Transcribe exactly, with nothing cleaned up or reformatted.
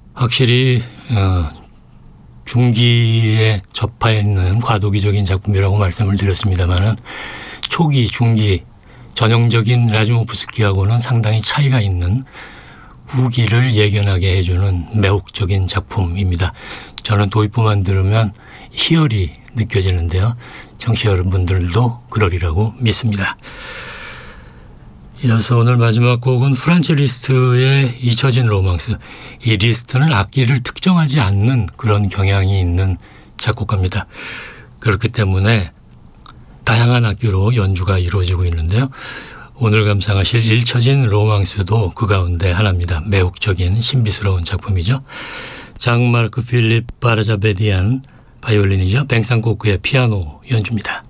확실히 어, 중기에 접해 있는 과도기적인 작품이라고 말씀을 드렸습니다마는 초기, 중기, 전형적인 라즈모프스키하고는 상당히 차이가 있는 후기를 예견하게 해주는 매혹적인 작품입니다. 저는 도입부만 들으면 희열이 느껴지는데요. 청취자 여러분들도 그러리라고 믿습니다. 이어서 오늘 마지막 곡은 프란츠 리스트의 잊혀진 로망스. 이 리스트는 악기를 특정하지 않는 그런 경향이 있는 작곡가입니다. 그렇기 때문에 다양한 악기로 연주가 이루어지고 있는데요. 오늘 감상하실 잊혀진 로망스도 그 가운데 하나입니다. 매혹적인 신비스러운 작품이죠. 장 마르크 필립 바르자베디안 바이올린이죠. 뱅상코크의 피아노 연주입니다.